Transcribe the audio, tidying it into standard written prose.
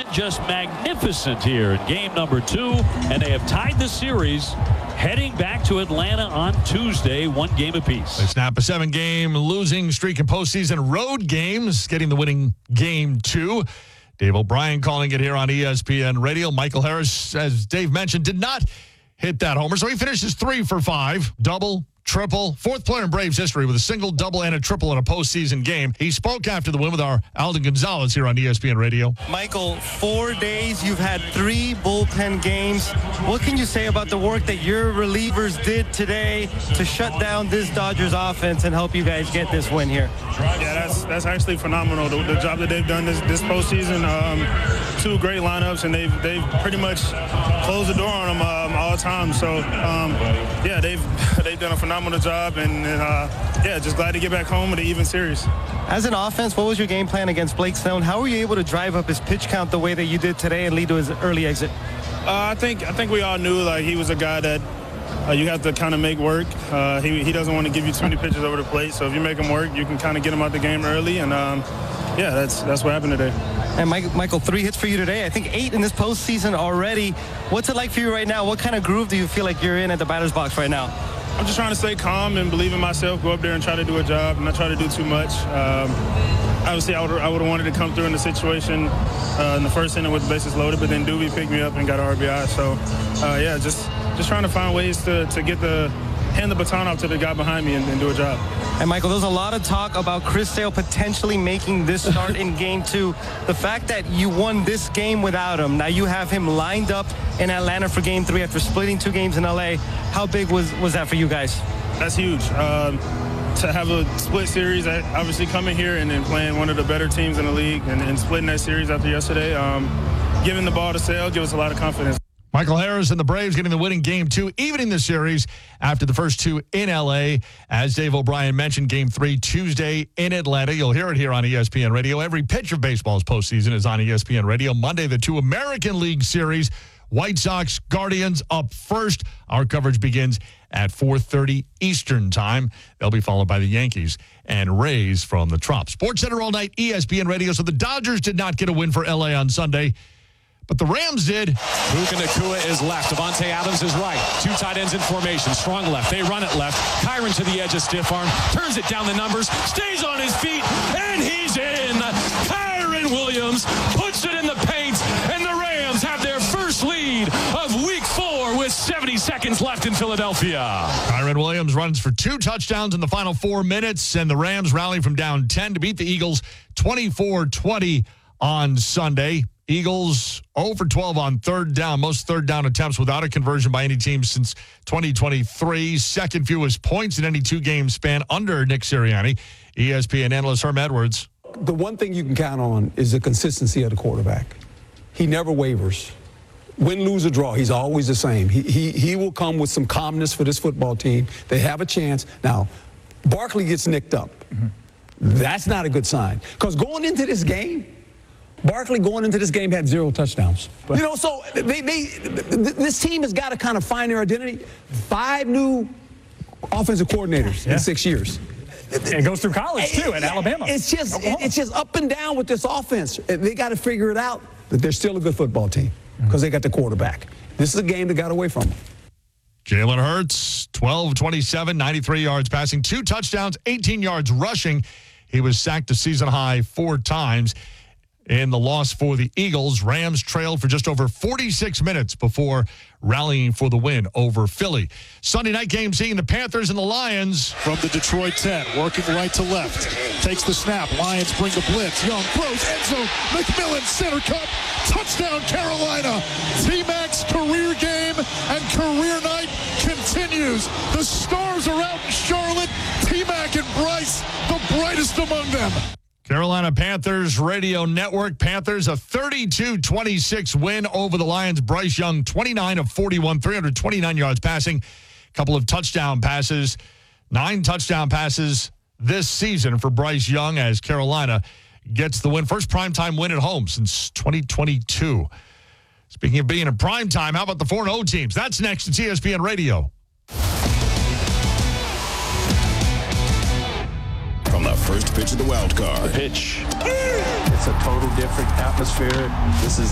just magnificent here in game number 2, and they have tied the series heading back to Atlanta on Tuesday, 1 game apiece. They snap a 7-game losing streak in postseason road games, getting the winning game 2. Dave O'Brien calling it here on ESPN Radio. Michael Harris, as Dave mentioned, did not hit that homer, so he finishes 3 for 5, double, triple, 4th player in Braves history with a single, double, and a triple in a postseason game. He spoke after the win with our Alden Gonzalez here on ESPN Radio. Michael, 4 days, you've had 3 bullpen games. What can you say about the work that your relievers did today to shut down this Dodgers offense and help you guys get this win here? Yeah, that's actually phenomenal. The job that they've done this postseason. 2 great lineups, and they've pretty much closed the door on them all the time. So yeah, they've done a phenomenal job, and yeah, just glad to get back home with an even series. As an offense, what was your game plan against Blake Snell? How were you able to drive up his pitch count the way that you did today and lead to his early exit? I think we all knew like he was a guy that you have to kind of make work. He doesn't want to give you too many pitches over the plate, so if you make him work, you can kind of get him out the game early, and yeah, that's what happened today. And Michael, 3 hits for you today. I think 8 in this postseason already. What's it like for you right now? What kind of groove do you feel like you're in at the batter's box right now? I'm just trying to stay calm and believe in myself, go up there and try to do a job, and not try to do too much. Obviously, I would have wanted to come through in the situation in the first inning with the bases loaded, but then Doobie picked me up and got an RBI. So, yeah, just trying to find ways to hand the baton off to the guy behind me and do a job. And Michael, there's a lot of talk about Chris Sale potentially making this start in game 2. The fact that you won this game without him, now you have him lined up in Atlanta for game 3 after splitting 2 games in LA. How big was that for you guys? That's huge. To have a split series, obviously coming here and then playing one of the better teams in the league and splitting that series after yesterday, giving the ball to Sale gives us a lot of confidence. Michael Harris and the Braves getting the winning game 2, evening the series after the first 2 in L.A. As Dave O'Brien mentioned, game 3 Tuesday in Atlanta. You'll hear it here on ESPN Radio. Every pitch of baseball's postseason is on ESPN Radio. Monday, the 2 American League series. White Sox, Guardians up first. Our coverage begins at 4:30 Eastern time. They'll be followed by the Yankees and Rays from the Trop. Sports Center all night, ESPN Radio. So the Dodgers did not get a win for L.A. on Sunday, but the Rams did. Puka Nacua is left. Devontae Adams is right. 2 tight ends in formation. Strong left. They run it left. Kyron to the edge of stiff arm. Turns it down the numbers. Stays on his feet. And he's in. Kyron Williams puts it in the paint. And the Rams have their first lead of week 4 with 70 seconds left in Philadelphia. Kyron Williams runs for 2 touchdowns in the final 4 minutes. And the Rams rally from down 10 to beat the Eagles 24-20 on Sunday. Eagles 0 for 12 on 3rd down. Most 3rd down attempts without a conversion by any team since 2023. Second fewest points in any 2-game span under Nick Sirianni. ESPN analyst Herm Edwards. The one thing you can count on is the consistency of the quarterback. He never wavers. Win, lose, or draw, he's always the same. He will come with some calmness for this football team. They have a chance. Now, Barkley gets nicked up. That's not a good sign. Because going into this game, Barkley going into this game had 0 touchdowns. You know, so this team has got to kind of find their identity. 5 new offensive coordinators in 6 years. It goes through college, too, at Alabama. It's just up and down with this offense. They got to figure it out that they're still a good football team because they got the quarterback. This is a game that got away from them. Jalen Hurts, 12-27, 93 yards passing, 2 touchdowns, 18 yards rushing. He was sacked a season high 4 times. In the loss for the Eagles, Rams trailed for just over 46 minutes before rallying for the win over Philly. Sunday night game seeing the Panthers and the Lions. From the Detroit 10, working right to left. Takes the snap. Lions bring the blitz. Young throws, end zone. McMillan, center cut. Touchdown, Carolina. T-Mac's career game and career night continues. The stars are out in Charlotte. T-Mac and Bryce, the brightest among them. Carolina Panthers Radio Network. Panthers a 32-26 win over the Lions. Bryce Young, 29 of 41, 329 yards passing. Couple of touchdown passes. 9 touchdown passes this season for Bryce Young as Carolina gets the win. First primetime win at home since 2022. Speaking of being in primetime, how about the 4-0 teams? That's next at ESPN Radio. From the first pitch of the wild card. The pitch. It's a total different atmosphere. This is